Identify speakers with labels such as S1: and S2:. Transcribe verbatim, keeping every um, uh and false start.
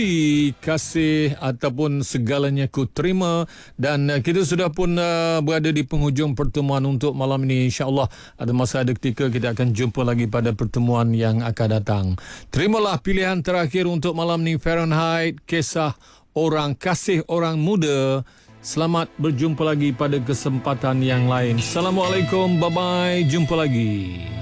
S1: kasih ataupun segalanya ku terima, dan uh, kita sudah pun uh, berada di penghujung pertemuan untuk malam ini. InsyaAllah ada masa ada ketika kita akan jumpa lagi pada pertemuan yang akan datang. Terimalah pilihan terakhir untuk malam ni, Fahrenheit, kisah orang kasih orang muda. Selamat berjumpa lagi pada kesempatan yang lain. Assalamualaikum, bye bye, jumpa lagi.